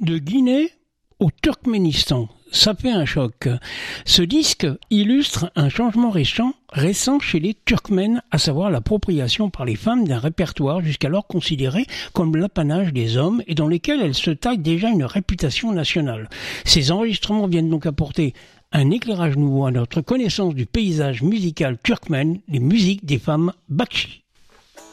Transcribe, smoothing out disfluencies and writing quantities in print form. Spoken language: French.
De Guinée au Turkménistan, ça fait un choc. Ce disque illustre un changement récent chez les Turkmènes, à savoir l'appropriation par les femmes d'un répertoire jusqu'alors considéré comme l'apanage des hommes et dans lesquels elles se taillent déjà une réputation nationale. Ces enregistrements viennent donc apporter un éclairage nouveau à notre connaissance du paysage musical turkmène, les musiques des femmes Bakshi.